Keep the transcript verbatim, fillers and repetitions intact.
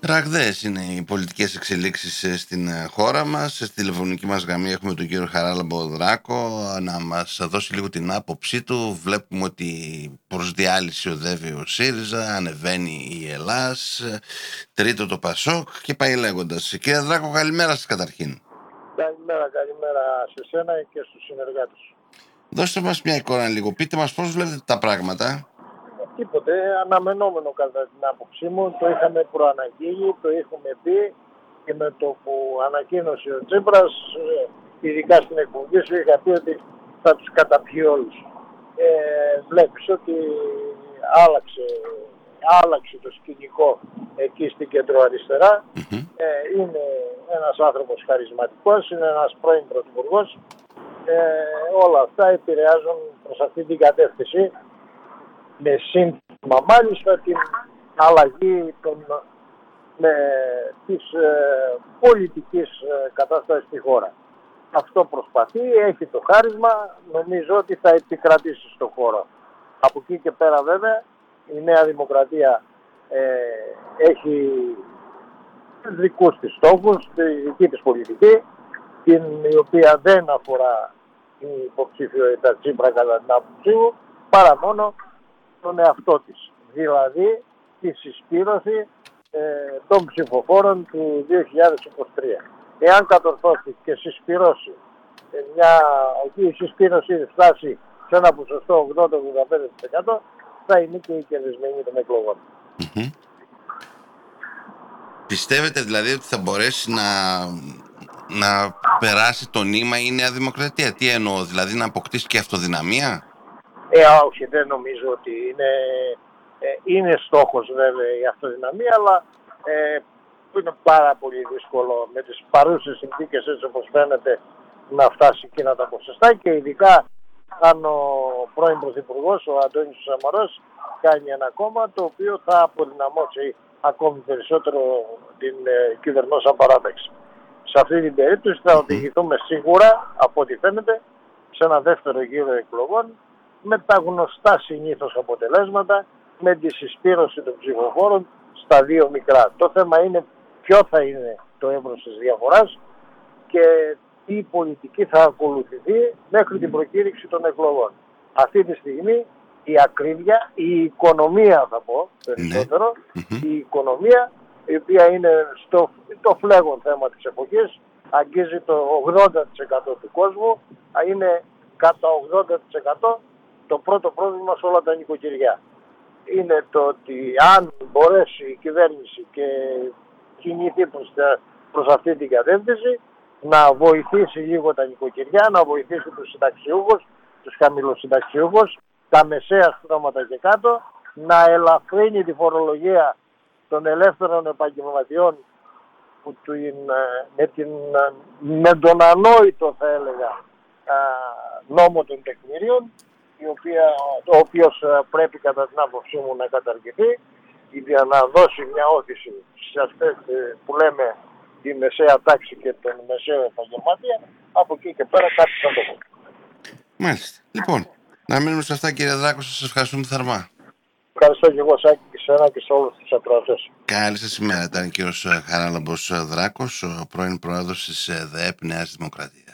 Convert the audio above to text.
Ραγδαίες είναι οι πολιτικές εξελίξεις ε, στην ε, χώρα μας. Στη τηλεφωνική μας γραμμή έχουμε τον κύριο Χαράλαμπο Δράκο να μας δώσει λίγο την άποψή του. Βλέπουμε ότι προς διάλυση οδεύει ο ΣΥΡΙΖΑ, ανεβαίνει η Ελλάς, ε, τρίτο το ΠΑΣΟΚ και πάει λέγοντας. Κύριε Δράκο, καλημέρα σας καταρχήν. Καλημέρα, καλημέρα σε σένα και στους συνεργάτες. Δώστε μας μια εικόνα λίγο. Πείτε μας πώς βλέπετε τα πράγματα. Τίποτε, αναμενόμενο κατά την άποψή μου, το είχαμε προαναγγείλει, το είχαμε πει και με το που ανακοίνωσε ο Τσίπρας, ειδικά στην εκπομπή σου, είχα πει ότι θα τους καταπιεί όλους. Ε, βλέπεις ότι άλλαξε, άλλαξε το σκηνικό εκεί στην κεντροαριστερά. Mm-hmm. Ε, είναι ένας άνθρωπος χαρισματικός, είναι ένας πρώην πρωθυπουργός. Ε, όλα αυτά επηρεάζουν προς αυτή την κατεύθυνση, με σύνθημα μάλιστα την αλλαγή των, με, της ε, πολιτικής ε, κατάστασης στη χώρα. Αυτό προσπαθεί, έχει το χάρισμα, νομίζω ότι θα επικρατήσει στον χώρο. Από εκεί και πέρα βέβαια η Νέα Δημοκρατία ε, έχει δικούς της στόχους, τη δική της πολιτική, την η οποία δεν αφορά η υποψηφιότητα Τσίπρα κατά την άποψή μου, παρά μόνο τον εαυτό της, δηλαδή τη συσπήρωση ε, των ψηφοφόρων του δύο χιλιάδες είκοσι τρία. Εάν κατορθώσει και συσπυρώσει ε, μια, η συσπήρωση φτάσει σε ένα ποσοστό ογδόντα με ογδόντα πέντε τοις εκατό, θα είναι και η κερδισμένη των εκλογών. Mm-hmm. Πιστεύετε δηλαδή ότι θα μπορέσει να, να περάσει το νήμα η Νέα Δημοκρατία? Τι εννοώ, δηλαδή να αποκτήσει και αυτοδυναμία? Ε, όχι, δεν νομίζω ότι είναι, ε, είναι στόχος βέβαια η αυτοδυναμία, αλλά ε, είναι πάρα πολύ δύσκολο με τις παρούσες συνθήκες έτσι όπως φαίνεται να φτάσει εκείνα τα ποσοστά, και ειδικά αν ο πρώην Πρωθυπουργός, ο Αντώνης Σαμαρός, κάνει ένα κόμμα το οποίο θα αποδυναμώσει ακόμη περισσότερο την ε, κυβερνόσα παράταξη. Σε αυτή την περίπτωση θα οδηγηθούμε σίγουρα, από ό,τι φαίνεται, σε ένα δεύτερο γύρο εκλογών, με τα γνωστά συνήθως αποτελέσματα, με τη συσπήρωση των ψηφοφόρων στα δύο μικρά. Το θέμα είναι ποιο θα είναι το εύρος της διαφοράς και τι πολιτική θα ακολουθηθεί μέχρι την προκήρυξη των εκλογών. Αυτή τη στιγμή η ακρίβεια, η οικονομία θα πω περισσότερο, mm-hmm. η οικονομία η οποία είναι στο, το φλέγον θέμα της εποχής, αγγίζει το ογδόντα τοις εκατό του κόσμου, είναι κατά ογδόντα τοις εκατό το πρώτο πρόβλημα σε όλα τα νοικοκυριά. Είναι το ότι αν μπορέσει η κυβέρνηση και κινηθεί προς, προς αυτή την κατεύθυνση, να βοηθήσει λίγο τα νοικοκυριά, να βοηθήσει τους συνταξιούχους, τους χαμηλοσυνταξιούχους, τα μεσαία στρώματα και κάτω, να ελαφρύνει τη φορολογία των ελεύθερων επαγγελματιών που του είναι, με, την, με τον ανόητο θα έλεγα νόμο των τεκμηρίων, η οποία, ο οποίος πρέπει κατά την άποψή μου να καταργηθεί για να δώσει μια όθηση σε αυτές που λέμε τη μεσαία τάξη και τον μεσαίο επαγγελματία. Από εκεί και πέρα κάτι θα το πω. Μάλιστα. Λοιπόν, να μείνουμε σε αυτά, κύριε Δράκο, σας ευχαριστούμε θερμά. Ευχαριστώ και εγώ, Σάκη, και σένα και σε όλους τους ακροατές. Καλή σας ημέρα. Ήταν ο κύριος Χαράλαμπος Δράκος, ο πρώην πρόεδρος της ΔΕΕΠ Νέας Δημοκρατίας.